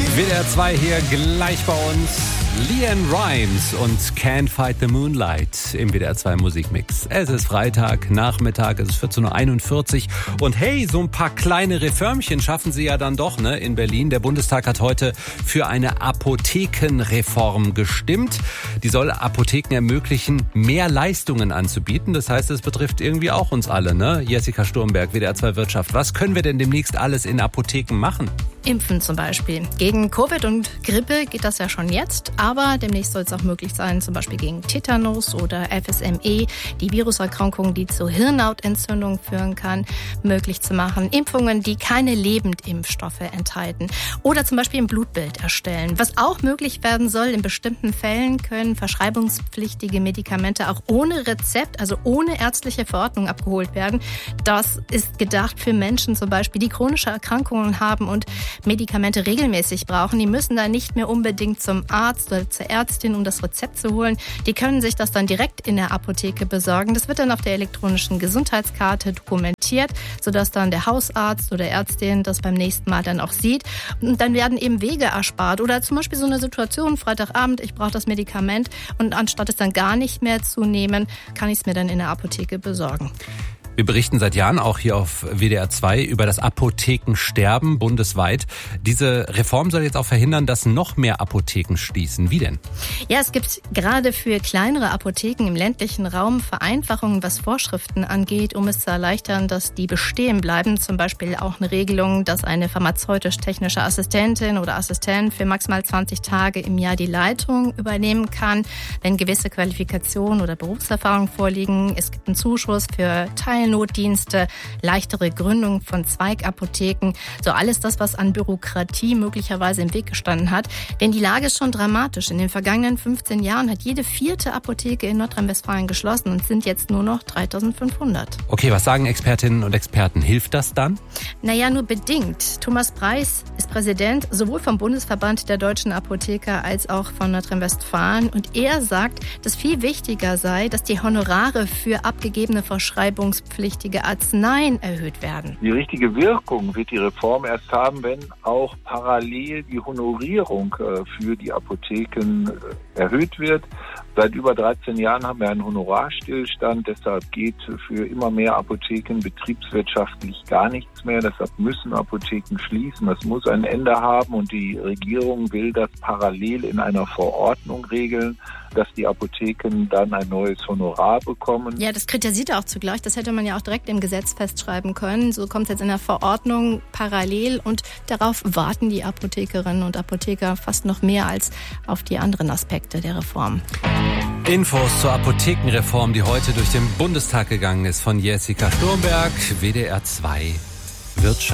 WDR 2 hier gleich bei uns. LeAnn Rimes und Can't Fight the Moonlight im WDR 2 Musikmix. Es ist Freitag, Nachmittag, es ist 14.41 Uhr. Und hey, so ein paar kleine Reformchen schaffen sie ja dann doch, ne, in Berlin. Der Bundestag hat heute für eine Apothekenreform gestimmt. Die soll Apotheken ermöglichen, mehr Leistungen anzubieten. Das heißt, es betrifft irgendwie auch uns alle, ne? Jessica Sturmberg, WDR 2 Wirtschaft. Was können wir denn demnächst alles in Apotheken machen? Impfen zum Beispiel. Gegen Covid und Grippe geht das ja schon jetzt, aber demnächst soll es auch möglich sein, zum Beispiel gegen Tetanus oder FSME, die Viruserkrankung, die zu Hirnhautentzündung führen kann, möglich zu machen. Impfungen, die keine Lebendimpfstoffe enthalten. Oder zum Beispiel ein Blutbild erstellen. Was auch möglich werden soll, in bestimmten Fällen können verschreibungspflichtige Medikamente auch ohne Rezept, also ohne ärztliche Verordnung abgeholt werden. Das ist gedacht für Menschen zum Beispiel, die chronische Erkrankungen haben und Medikamente regelmäßig brauchen. Die müssen dann nicht mehr unbedingt zum Arzt oder zur Ärztin, um das Rezept zu holen. Die können sich das dann direkt in der Apotheke besorgen. Das wird dann auf der elektronischen Gesundheitskarte dokumentiert, sodass dann der Hausarzt oder Ärztin das beim nächsten Mal dann auch sieht. Und dann werden eben Wege erspart. Oder zum Beispiel so eine Situation, Freitagabend, ich brauche das Medikament und anstatt es dann gar nicht mehr zu nehmen, kann ich es mir dann in der Apotheke besorgen. Wir berichten seit Jahren auch hier auf WDR 2 über das Apothekensterben bundesweit. Diese Reform soll jetzt auch verhindern, dass noch mehr Apotheken schließen. Wie denn? Ja, es gibt gerade für kleinere Apotheken im ländlichen Raum Vereinfachungen, was Vorschriften angeht, um es zu erleichtern, dass die bestehen bleiben. Zum Beispiel auch eine Regelung, dass eine pharmazeutisch-technische Assistentin oder Assistent für maximal 20 Tage im Jahr die Leitung übernehmen kann, wenn gewisse Qualifikationen oder Berufserfahrung vorliegen. Es gibt einen Zuschuss für Teilnotdienste, leichtere Gründung von Zweigapotheken, so alles das, was an Bürokratie möglicherweise im Weg gestanden hat. Denn die Lage ist schon dramatisch. In den vergangenen 15 Jahren hat jede 4. Apotheke in Nordrhein-Westfalen geschlossen und sind jetzt nur noch 3.500. Okay, was sagen Expertinnen und Experten? Hilft das dann? Naja, nur bedingt. Thomas Preis ist Präsident sowohl vom Bundesverband der deutschen Apotheker als auch von Nordrhein-Westfalen. Und er sagt, dass viel wichtiger sei, dass die Honorare für abgegebene verschreibungspflichtige Arzneien erhöht werden. Die richtige Wirkung wird die Reform erst haben, wenn auch parallel die Honorierung für die Apotheken erhöht wird. Seit über 13 Jahren haben wir einen Honorarstillstand, deshalb geht für immer mehr Apotheken betriebswirtschaftlich gar nichts mehr. Deshalb müssen Apotheken schließen. Das muss ein Ende haben und die Regierung will das parallel in einer Verordnung regeln, dass die Apotheken dann ein neues Honorar bekommen. Ja, das kritisiert er auch zugleich. Das hätte man ja auch direkt im Gesetz festschreiben können. So kommt es jetzt in der Verordnung parallel und darauf warten die Apothekerinnen und Apotheker fast noch mehr als auf die anderen Aspekte der Reform. Infos zur Apothekenreform, die heute durch den Bundestag gegangen ist, von Jessica Sturmberg, WDR 2 Wirtschaft.